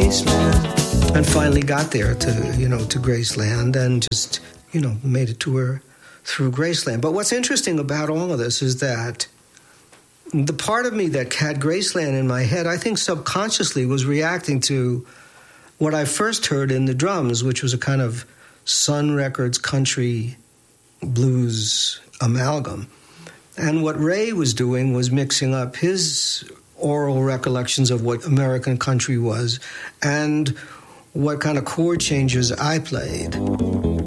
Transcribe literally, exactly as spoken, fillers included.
Graceland. And finally got there to, you know, to Graceland and just, you know, made a tour through Graceland. But what's interesting about all of this is that the part of me that had Graceland in my head, I think subconsciously was reacting to what I first heard in the drums, which was a kind of Sun Records country blues amalgam. And what Ray was doing was mixing up his oral recollections of what American country was and what kind of chord changes I played.